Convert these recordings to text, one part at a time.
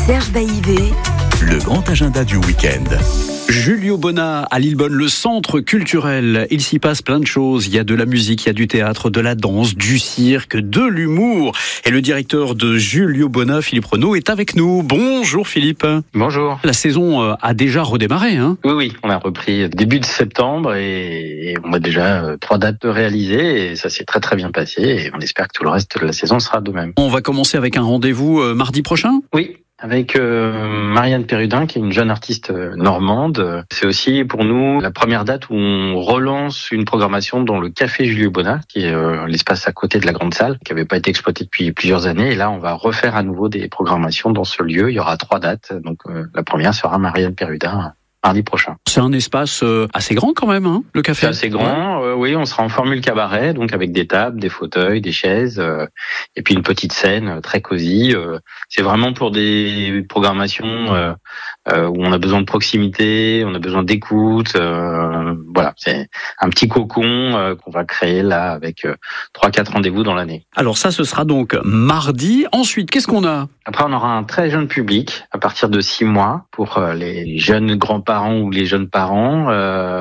Serge Baillivet, le grand agenda du week-end. Julio Bonnat à Lillebonne, le centre culturel. Il s'y passe plein de choses. Il y a de la musique, il y a du théâtre, de la danse, du cirque, de l'humour. Et le directeur de Julio Bonnat, Philippe Renaud, est avec nous. Bonjour Philippe. Bonjour. La saison a déjà redémarré, hein ? Oui, on a repris début de septembre et on a déjà 3 dates réalisées et ça s'est très très bien passé et on espère que tout le reste de la saison sera de même. On va commencer avec un rendez-vous mardi prochain ? Oui. Avec Marianne Perrudin, qui est une jeune artiste normande. C'est aussi pour nous la première date où on relance une programmation dans le Café Julio Bonnat, qui est l'espace à côté de la grande salle, qui n'avait pas été exploité depuis plusieurs années. Et là, on va refaire à nouveau des programmations dans ce lieu. Il y aura 3 dates. Donc la première sera Marianne Perrudin, mardi prochain. C'est un espace assez grand quand même, hein, le café. C'est assez grand, oui, on sera en formule cabaret, donc avec des tables, des fauteuils, des chaises, et puis une petite scène très cosy. C'est vraiment pour des programmations où on a besoin de proximité, on a besoin d'écoute. Voilà, c'est un petit cocon qu'on va créer là avec 3-4 rendez-vous dans l'année. Alors ça, ce sera donc mardi. Ensuite, qu'est-ce qu'on a ? Après, on aura un très jeune public à partir de 6 mois pour les jeunes grands-parents ou les jeunes parents.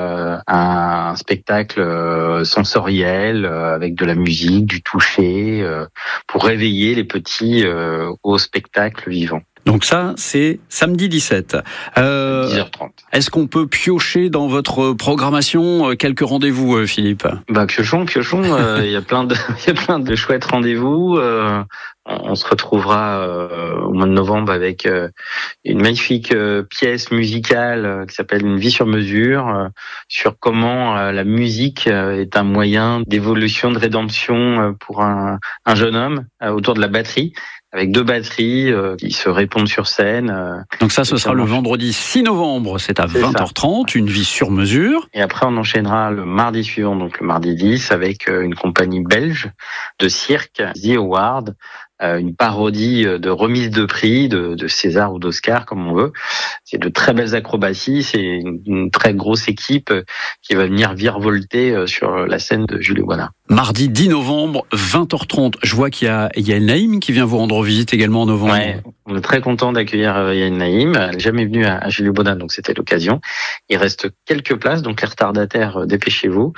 Un spectacle sensoriel avec de la musique, du toucher, pour réveiller les petits au spectacle vivant. Donc ça, c'est samedi 17. 10h30. Est-ce qu'on peut piocher dans votre programmation quelques rendez-vous, Philippe ? Piochons. Il y a plein de chouettes rendez-vous. On se retrouvera au mois de novembre avec une magnifique pièce musicale qui s'appelle Une vie sur mesure, sur comment la musique est un moyen d'évolution, de rédemption pour un jeune homme autour de la batterie. Avec 2 batteries qui se répondent sur scène. Donc ça, ce sera le vendredi 6 novembre, c'est à 20h30, Une vie sur mesure. Et après, on enchaînera le mardi suivant, donc le mardi 10, avec une compagnie belge de cirque, The Award, une parodie de remise de prix de César ou d'Oscar, comme on veut. C'est de très belles acrobaties, c'est une très grosse équipe qui va venir virevolter sur la scène de Julio Bonnat. Mardi 10 novembre, 20h30. Je vois qu'il y a Yael Naïm qui vient vous rendre visite également en novembre. Ouais, on est très content d'accueillir Yael Naïm. Elle n'est jamais venue à Julio Bonnat, donc c'était l'occasion. Il reste quelques places, donc les retardataires, dépêchez-vous.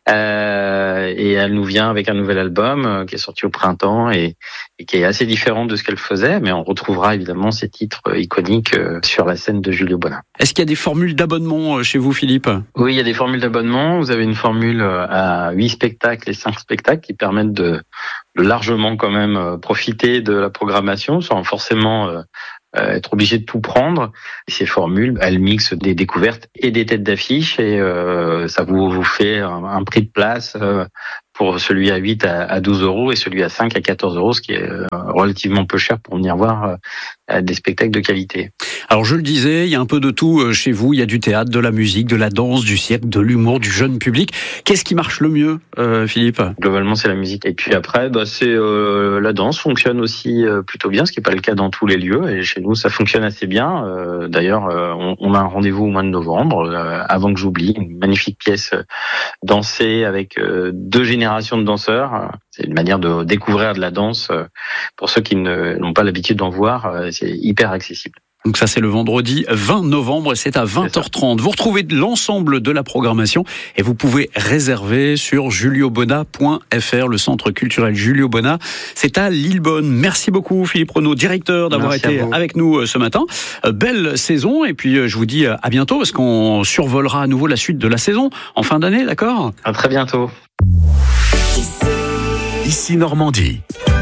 Et elle nous vient avec un nouvel album qui est sorti au printemps et qui est assez différent de ce qu'elle faisait, mais on retrouvera évidemment ces titres iconiques sur la scène de Julio Bonnat. Est-ce qu'il y a des formules d'abonnement chez vous, Philippe ? Oui, il y a des formules d'abonnement. Vous avez une formule à 8 spectacles et 5 spectacles qui permettent de largement quand même profiter de la programmation sans forcément être obligé de tout prendre. Et ces formules, elles mixent des découvertes et des têtes d'affiche et ça vous fait un prix de place pour celui à 8 à 12 euros et celui à 5 à 14 euros, ce qui est relativement peu cher pour venir voir des spectacles de qualité. Alors je le disais, il y a un peu de tout chez vous, il y a du théâtre, de la musique, de la danse, du cirque, de l'humour, du jeune public. Qu'est-ce qui marche le mieux, Philippe ? Globalement, c'est la musique. Et puis après, c'est la danse fonctionne aussi plutôt bien, ce qui n'est pas le cas dans tous les lieux. Et chez nous, ça fonctionne assez bien. D'ailleurs, on a un rendez-vous au mois de novembre, avant que j'oublie, une magnifique pièce dansée avec 2 générations de danseurs. C'est une manière de découvrir de la danse pour ceux qui n'ont pas l'habitude d'en voir. C'est hyper accessible. Donc ça, c'est le vendredi 20 novembre et c'est à 20h30. Vous retrouvez l'ensemble de la programmation et vous pouvez réserver sur juliobonnat.fr, le centre culturel Julio Bonnat. C'est à Lillebonne. Merci beaucoup Philippe Renaud, directeur, d'avoir été avec nous ce matin. Belle saison et puis je vous dis à bientôt parce qu'on survolera à nouveau la suite de la saison en fin d'année, d'accord ? À très bientôt. Ici Normandie.